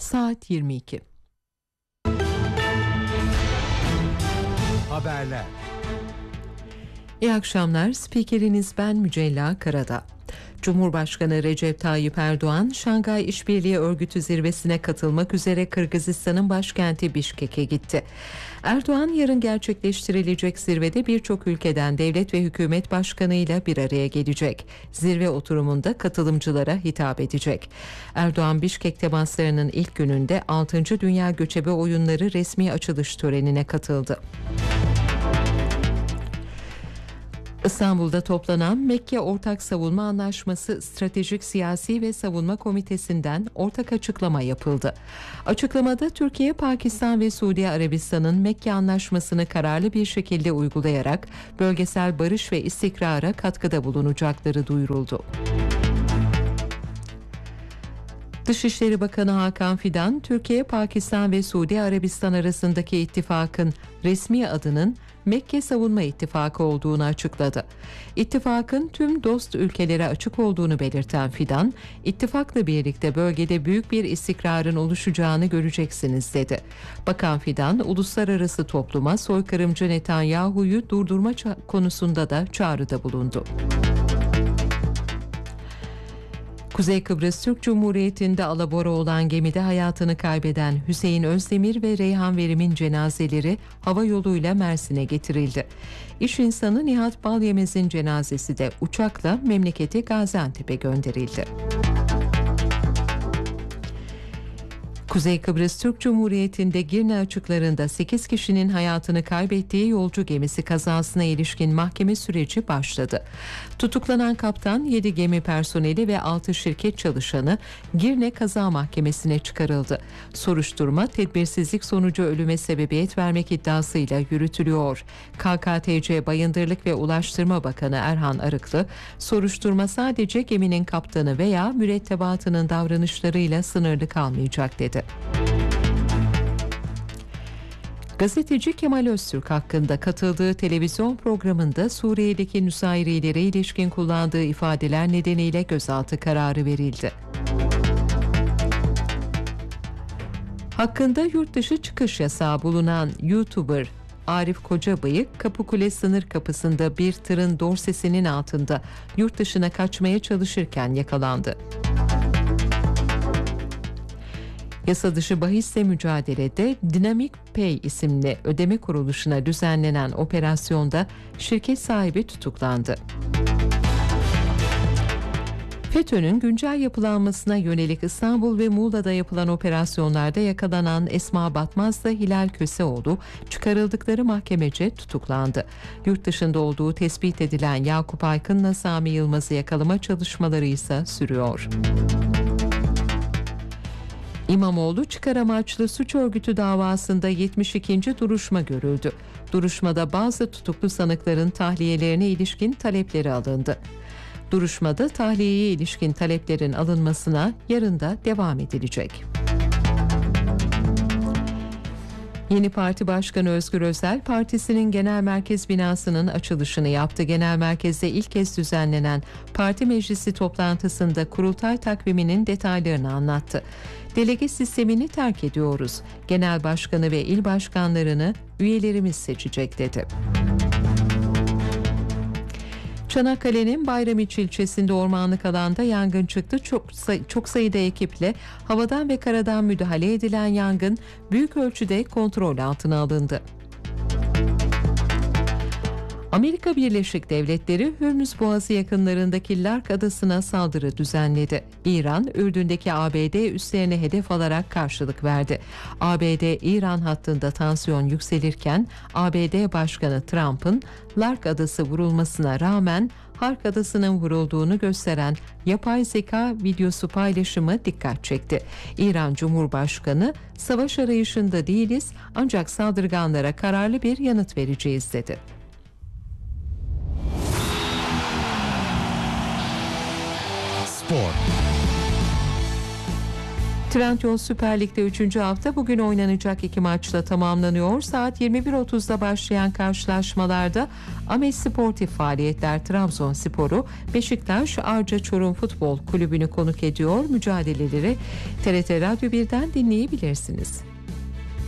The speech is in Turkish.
saat 22. Haberler. İyi akşamlar. Spikeriniz ben Mücella Karadağ. Cumhurbaşkanı Recep Tayyip Erdoğan, Şangay İşbirliği Örgütü zirvesine katılmak üzere Kırgızistan'ın başkenti Bişkek'e gitti. Erdoğan yarın gerçekleştirilecek zirvede birçok ülkeden devlet ve hükümet başkanıyla bir araya gelecek. Zirve oturumunda katılımcılara hitap edecek. Erdoğan, Bişkek temaslarının ilk gününde 6. Dünya Göçebe Oyunları resmi açılış törenine katıldı. İstanbul'da toplanan Mekke Ortak Savunma Anlaşması Stratejik Siyasi ve Savunma Komitesi'nden ortak açıklama yapıldı. Açıklamada Türkiye, Pakistan ve Suudi Arabistan'ın Mekke Anlaşması'nı kararlı bir şekilde uygulayarak bölgesel barış ve istikrara katkıda bulunacakları duyuruldu. Dışişleri Bakanı Hakan Fidan, Türkiye, Pakistan ve Suudi Arabistan arasındaki ittifakın resmi adının Mekke Savunma İttifakı olduğunu açıkladı. İttifakın tüm dost ülkelere açık olduğunu belirten Fidan, ittifakla birlikte bölgede büyük bir istikrarın oluşacağını göreceksiniz dedi. Bakan Fidan, uluslararası topluma soykırımcı Netanyahu'yu durdurma konusunda da çağrıda bulundu. Kuzey Kıbrıs Türk Cumhuriyeti'nde alabora olan gemide hayatını kaybeden Hüseyin Özdemir ve Reyhan Verim'in cenazeleri hava yoluyla Mersin'e getirildi. İş insanı Nihat Balyemez'in cenazesi de uçakla memleketi Gaziantep'e gönderildi. Kuzey Kıbrıs Türk Cumhuriyeti'nde Girne açıklarında 8 kişinin hayatını kaybettiği yolcu gemisi kazasına ilişkin mahkeme süreci başladı. Tutuklanan kaptan, 7 gemi personeli ve 6 şirket çalışanı Girne Kaza Mahkemesi'ne çıkarıldı. Soruşturma, tedbirsizlik sonucu ölüme sebebiyet vermek iddiasıyla yürütülüyor. KKTC Bayındırlık ve Ulaştırma Bakanı Erhan Arıklı, soruşturma sadece geminin kaptanı veya mürettebatının davranışlarıyla sınırlı kalmayacak dedi. Gazeteci Kemal Öztürk hakkında katıldığı televizyon programında Suriye'deki nüsairilere ilişkin kullandığı ifadeler nedeniyle gözaltı kararı verildi. Hakkında yurt dışı çıkış yasağı bulunan YouTuber Arif Kocabıyık, Kapıkule sınır kapısında bir tırın dorsesinin altında yurt dışına kaçmaya çalışırken yakalandı. Yasa dışı bahisle mücadelede Dynamic Pay isimli ödeme kuruluşuna düzenlenen operasyonda şirket sahibi tutuklandı. FETÖ'nün güncel yapılanmasına yönelik İstanbul ve Muğla'da yapılan operasyonlarda yakalanan Esma Batmaz'la Hilal Köseoğlu çıkarıldıkları mahkemece tutuklandı. Yurt dışında olduğu tespit edilen Yakup Aykın'la Sami Yılmaz'ı yakalama çalışmaları ise sürüyor. İmamoğlu çıkar amaçlı suç örgütü davasında 72. duruşma görüldü. Duruşmada bazı tutuklu sanıkların tahliyelerine ilişkin talepleri alındı. Duruşmada tahliyeye ilişkin taleplerin alınmasına yarın da devam edilecek. Yeni Parti Başkanı Özgür Özel, partisinin genel merkez binasının açılışını yaptı. Genel merkezde ilk kez düzenlenen parti meclisi toplantısında kurultay takviminin detaylarını anlattı. Delege sistemini terk ediyoruz. Genel başkanı ve il başkanlarını üyelerimiz seçecek dedi. Çanakkale'nin Bayramiç ilçesinde ormanlık alanda yangın çıktı. Çok sayıda ekiple havadan ve karadan müdahale edilen yangın büyük ölçüde kontrol altına alındı. Amerika Birleşik Devletleri Hürmüz Boğazı yakınlarındaki Lark Adası'na saldırı düzenledi. İran, Ürdün'deki ABD üslerine hedef alarak karşılık verdi. ABD-İran hattında tansiyon yükselirken ABD Başkanı Trump'ın Lark Adası vurulmasına rağmen Hark Adası'nın vurulduğunu gösteren yapay zeka videosu paylaşımı dikkat çekti. İran Cumhurbaşkanı, "Savaş arayışında değiliz ancak saldırganlara kararlı bir yanıt vereceğiz" dedi. Spor. Trendyol Süper Lig'de 3. hafta bugün oynanacak 2 maçla tamamlanıyor. Saat 21.30'da başlayan karşılaşmalarda Ames Sportif Faaliyetler Trabzonspor'u, Beşiktaş Arca Çorum Futbol Kulübü'nü konuk ediyor. Mücadeleleri TRT Radyo 1'den dinleyebilirsiniz.